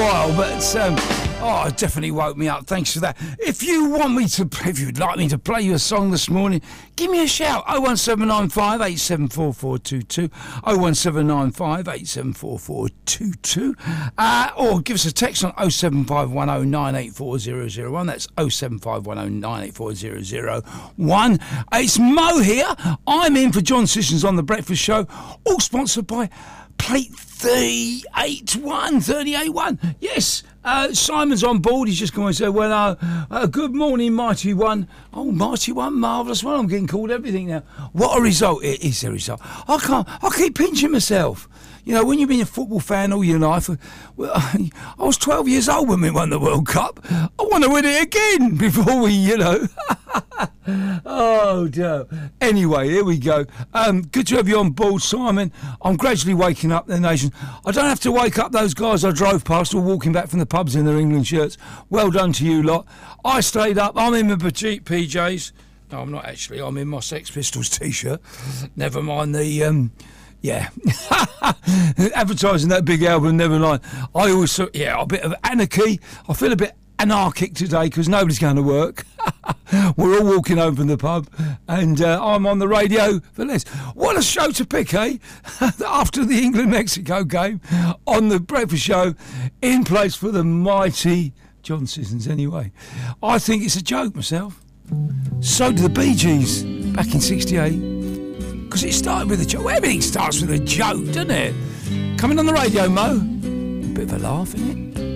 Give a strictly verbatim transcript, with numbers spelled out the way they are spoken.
while, but um, oh, it definitely woke me up. Thanks for that. If you want me to, if you'd like me to play you a song this morning, give me a shout. oh one seven nine five eight seven four four two two, oh one seven nine five eight seven four four two two, uh, or give us a text on oh seven five one oh nine eight four zero zero one. That's oh seven five one oh nine eight four zero zero one. It's Mo here. I'm in for John Sissions on The Breakfast Show, all sponsored by Plate thirty-eight one, thirty-eight one. Yes, uh, Simon's on board. He's just going to say, well, uh, uh, good morning, Mighty One. Oh, Mighty One, marvellous one. I'm getting called everything now. What a result. It is a result. I can't, I keep pinching myself. You know, when you've been a football fan all your life, well, I was twelve years old when we won the World Cup. I want to win it again before we, you know. Oh, dear. Anyway, here we go. Um, good to have you on board, Simon. I'm gradually waking up the nation. I don't have to wake up those guys I drove past all walking back from the pubs in their England shirts. Well done to you lot. I stayed up. I'm in my petite P Js. No, I'm not actually. I'm in my Sex Pistols T-shirt. Never mind the... Um, Yeah, advertising that big album, never mind. I always thought, yeah, a bit of anarchy. I feel a bit anarchic today because nobody's going to work. We're all walking home from the pub, and uh, I'm on the radio for this. What a show to pick, eh? After the England-Mexico game, on the Breakfast Show, in place for the mighty John Sissions. Anyway, I think it's a joke myself. So do the Bee Gees back in sixty-eight. Because it started with a joke. Everything starts with a joke, doesn't it? Coming on the radio, Mo. A bit of a laugh, innit?